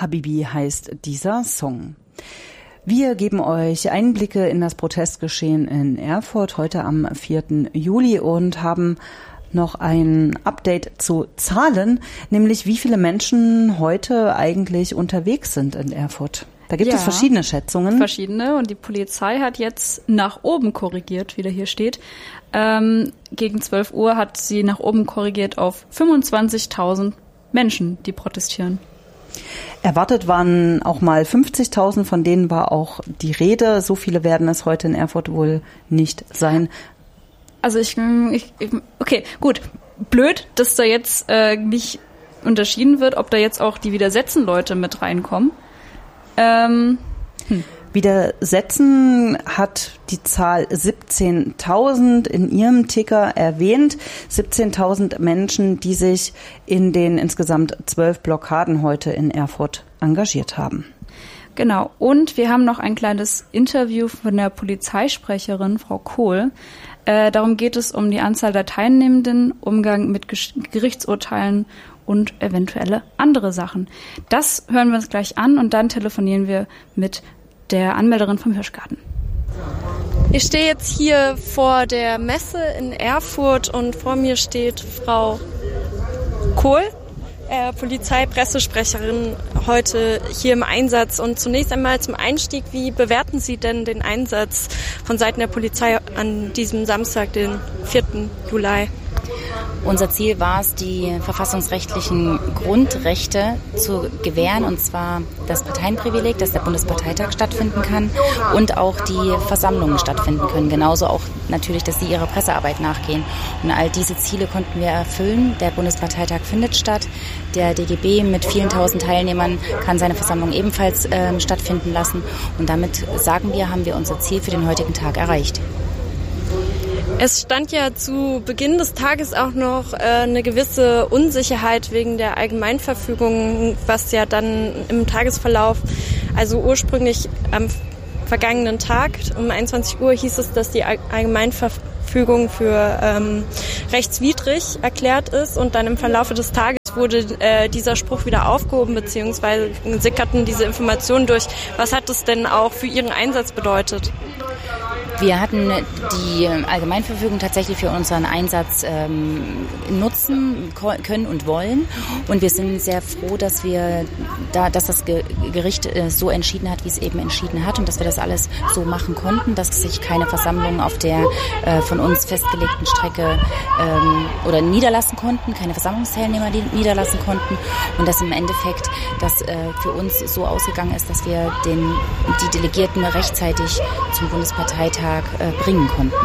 Habibi heißt dieser Song. Wir geben euch Einblicke in das Protestgeschehen in Erfurt heute am 4. Juli und haben noch ein Update zu Zahlen, nämlich wie viele Menschen heute eigentlich unterwegs sind in Erfurt. Da gibt es verschiedene Schätzungen. Verschiedene, und die Polizei hat jetzt nach oben korrigiert, wie da hier steht. Gegen 12 Uhr hat sie nach oben korrigiert auf 25.000 Menschen, die protestieren. Erwartet waren auch mal 50.000, von denen war auch die Rede. So viele werden es heute in Erfurt wohl nicht sein. Also okay, gut. Blöd, dass da jetzt nicht unterschieden wird, ob da jetzt auch die Widersetzen-Leute mit reinkommen. Widersetzen hat die Zahl 17.000 in ihrem Ticker erwähnt. 17.000 Menschen, die sich in den insgesamt 12 Blockaden heute in Erfurt engagiert haben. Genau. Und wir haben noch ein kleines Interview von der Polizeisprecherin, Frau Kohl. Darum geht es um die Anzahl der Teilnehmenden, Umgang mit Gerichtsurteilen und eventuelle andere Sachen. Das hören wir uns gleich an und dann telefonieren wir mit der Anmelderin vom Hirschgarten. Ich stehe jetzt hier vor der Messe in Erfurt und vor mir steht Frau Kohl, Polizeipressesprecherin, heute hier im Einsatz. Und zunächst einmal zum Einstieg, wie bewerten Sie denn den Einsatz von Seiten der Polizei an diesem Samstag, den 4. Juli? Unser Ziel war es, die verfassungsrechtlichen Grundrechte zu gewähren, und zwar das Parteienprivileg, dass der Bundesparteitag stattfinden kann und auch die Versammlungen stattfinden können. Genauso auch natürlich, dass sie ihrer Pressearbeit nachgehen. Und all diese Ziele konnten wir erfüllen. Der Bundesparteitag findet statt. Der DGB mit vielen tausend Teilnehmern kann seine Versammlung ebenfalls stattfinden lassen. Und damit, sagen wir, haben wir unser Ziel für den heutigen Tag erreicht. Es stand ja zu Beginn des Tages auch noch eine gewisse Unsicherheit wegen der Allgemeinverfügung, was ja dann im Tagesverlauf, also ursprünglich am vergangenen Tag um 21 Uhr hieß es, dass die Allgemeinverfügung für rechtswidrig erklärt ist, und dann im Verlaufe des Tages wurde dieser Spruch wieder aufgehoben, beziehungsweise sickerten diese Informationen durch. Was hat das denn auch für Ihren Einsatz bedeutet? Wir hatten die Allgemeinverfügung tatsächlich für unseren Einsatz nutzen können und wollen. Und wir sind sehr froh, dass dass das Gericht so entschieden hat, wie es eben entschieden hat, und dass wir das alles so machen konnten, dass sich keine Versammlungen auf der von uns festgelegten Strecke oder niederlassen konnten, keine Versammlungsteilnehmer niederlassen konnten, und dass im Endeffekt das für uns so ausgegangen ist, dass wir die Delegierten rechtzeitig zum Bundesparteitag bringen konnten.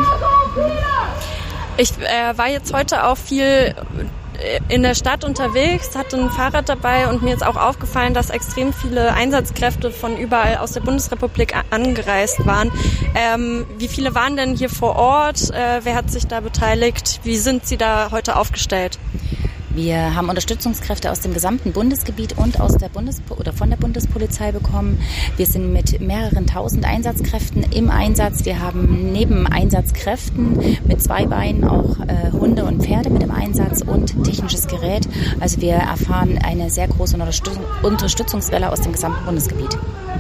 Ich war jetzt heute auch viel in der Stadt unterwegs, hatte ein Fahrrad dabei, und mir ist auch aufgefallen, dass extrem viele Einsatzkräfte von überall aus der Bundesrepublik angereist waren. Wie viele waren denn hier vor Ort? Wer hat sich da beteiligt? Wie sind Sie da heute aufgestellt? Wir haben Unterstützungskräfte aus dem gesamten Bundesgebiet und von der Bundespolizei bekommen. Wir sind mit mehreren tausend Einsatzkräften im Einsatz. Wir haben neben Einsatzkräften mit 2 Beinen auch Hunde und Pferde mit im Einsatz und technisches Gerät. Also wir erfahren eine sehr große Unterstützungswelle aus dem gesamten Bundesgebiet.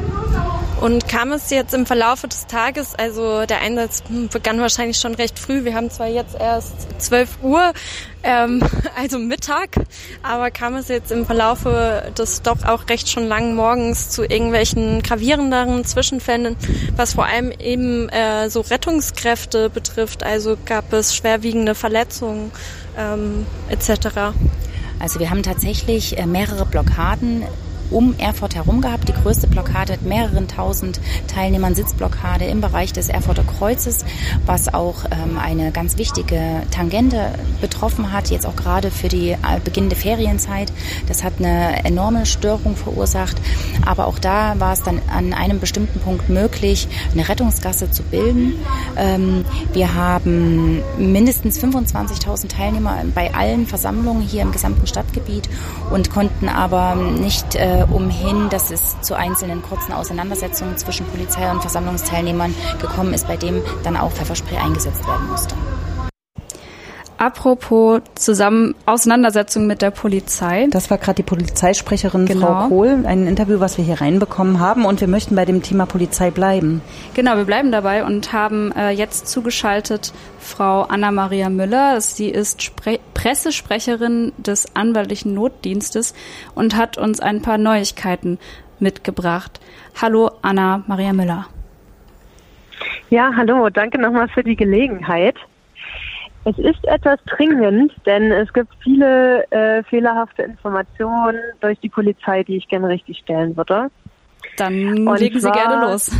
Und kam es jetzt im Verlaufe des Tages, also der Einsatz begann wahrscheinlich schon recht früh, wir haben zwar jetzt erst 12 Uhr, also Mittag, aber kam es jetzt im Verlaufe des doch auch recht schon langen Morgens zu irgendwelchen gravierenderen Zwischenfällen, was vor allem eben so Rettungskräfte betrifft, also gab es schwerwiegende Verletzungen etc.? Also wir haben tatsächlich mehrere Blockaden um Erfurt herum gehabt. Die größte Blockade mit mehreren tausend Teilnehmern, Sitzblockade im Bereich des Erfurter Kreuzes, was auch eine ganz wichtige Tangente betroffen hat, jetzt auch gerade für die beginnende Ferienzeit. Das hat eine enorme Störung verursacht, aber auch da war es dann an einem bestimmten Punkt möglich, eine Rettungsgasse zu bilden. Wir haben mindestens 25.000 Teilnehmer bei allen Versammlungen hier im gesamten Stadtgebiet und konnten aber nicht umhin, dass es zu einzelnen kurzen Auseinandersetzungen zwischen Polizei und Versammlungsteilnehmern gekommen ist, bei dem dann auch Pfefferspray eingesetzt werden musste. Apropos Auseinandersetzung mit der Polizei. Das war gerade die Polizeisprecherin, genau. Frau Kohl, ein Interview, was wir hier reinbekommen haben, und wir möchten bei dem Thema Polizei bleiben. Genau, wir bleiben dabei und haben jetzt zugeschaltet Frau Anna-Maria Müller. Sie ist Pressesprecherin des Anwaltlichen Notdienstes und hat uns ein paar Neuigkeiten mitgebracht. Hallo Anna-Maria Müller. Ja, hallo, danke nochmal für die Gelegenheit. Es ist etwas dringend, denn es gibt viele fehlerhafte Informationen durch die Polizei, die ich gerne richtigstellen würde. Dann legen Sie gerne los.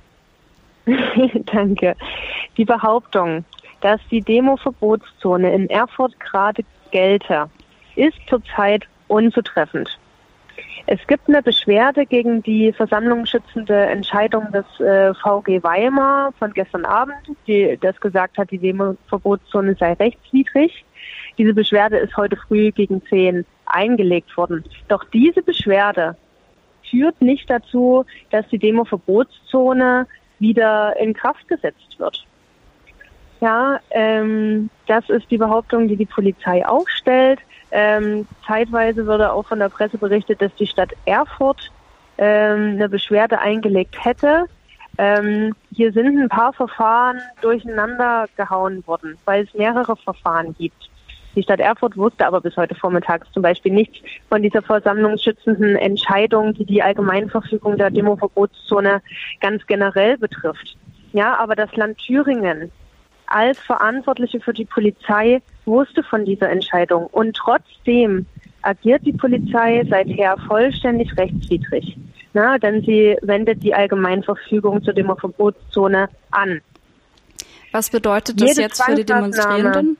Danke. Die Behauptung, dass die Demo-Verbotszone in Erfurt gerade gelte, ist zurzeit unzutreffend. Es gibt eine Beschwerde gegen die versammlungsschützende Entscheidung des VG Weimar von gestern Abend, das gesagt hat, die Demo-Verbotszone sei rechtswidrig. Diese Beschwerde ist heute früh gegen 10 eingelegt worden. Doch diese Beschwerde führt nicht dazu, dass die Demo-Verbotszone wieder in Kraft gesetzt wird. Ja, das ist die Behauptung, die die Polizei aufstellt. Zeitweise wurde auch von der Presse berichtet, dass die Stadt Erfurt eine Beschwerde eingelegt hätte. Hier sind ein paar Verfahren durcheinander gehauen worden, weil es mehrere Verfahren gibt. Die Stadt Erfurt wusste aber bis heute vormittags zum Beispiel nichts von dieser versammlungsschützenden Entscheidung, die die Allgemeinverfügung der Demo-Verbotszone ganz generell betrifft. Ja, aber das Land Thüringen als Verantwortliche für die Polizei wusste von dieser Entscheidung. Und trotzdem agiert die Polizei seither vollständig rechtswidrig. Denn sie wendet die Allgemeinverfügung zur Demo-Verbotszone an. Was bedeutet das jetzt für die Demonstrierenden?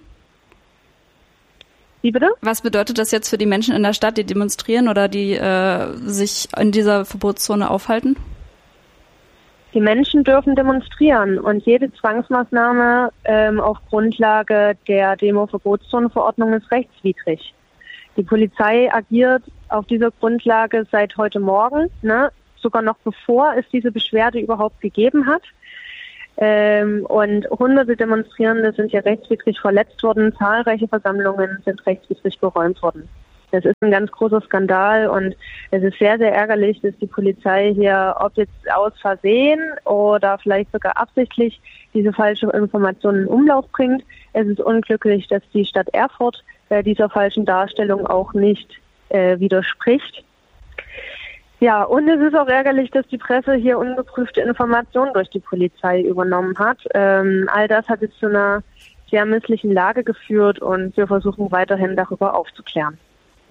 Wie bitte? Was bedeutet das jetzt für die Menschen in der Stadt, die demonstrieren oder die sich in dieser Verbotszone aufhalten? Die Menschen dürfen demonstrieren und jede Zwangsmaßnahme auf Grundlage der Demo-Verbotszonenverordnung ist rechtswidrig. Die Polizei agiert auf dieser Grundlage seit heute Morgen, sogar noch bevor es diese Beschwerde überhaupt gegeben hat. Und hunderte Demonstrierende sind ja rechtswidrig verletzt worden, zahlreiche Versammlungen sind rechtswidrig geräumt worden. Das ist ein ganz großer Skandal und es ist sehr, sehr ärgerlich, dass die Polizei hier, ob jetzt aus Versehen oder vielleicht sogar absichtlich, diese falsche Informationen in Umlauf bringt. Es ist unglücklich, dass die Stadt Erfurt dieser falschen Darstellung auch nicht widerspricht. Ja, und es ist auch ärgerlich, dass die Presse hier ungeprüfte Informationen durch die Polizei übernommen hat. All das hat jetzt zu einer sehr misslichen Lage geführt und wir versuchen weiterhin darüber aufzuklären.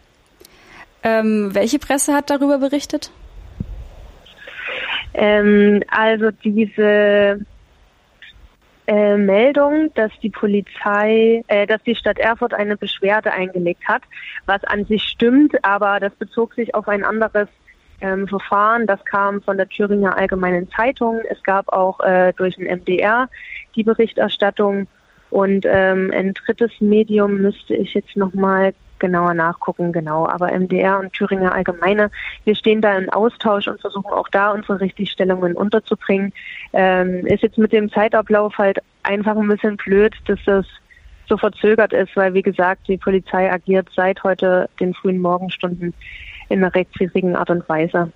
Welche Presse hat darüber berichtet? Also diese Meldung, dass die Polizei, dass die Stadt Erfurt eine Beschwerde eingelegt hat, was an sich stimmt, aber das bezog sich auf ein anderes Verfahren. Das kam von der Thüringer Allgemeinen Zeitung. Es gab auch durch den MDR die Berichterstattung und ein drittes Medium müsste ich jetzt nochmal genauer nachgucken, genau. Aber MDR und Thüringer Allgemeine, wir stehen da im Austausch und versuchen auch da unsere Richtigstellungen unterzubringen. Ist jetzt mit dem Zeitablauf halt einfach ein bisschen blöd, dass das so verzögert ist, weil wie gesagt, die Polizei agiert seit heute den frühen Morgenstunden in einer rechtswidrigen Art und Weise.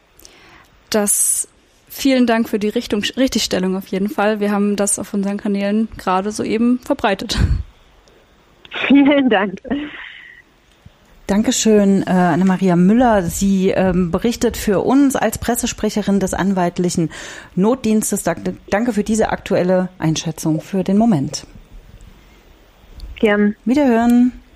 Vielen Dank für die Richtigstellung auf jeden Fall. Wir haben das auf unseren Kanälen gerade soeben verbreitet. Vielen Dank. Dankeschön, Anna-Maria Müller. Sie berichtet für uns als Pressesprecherin des Anwaltlichen Notdienstes. Danke für diese aktuelle Einschätzung für den Moment. Gern. Wiederhören.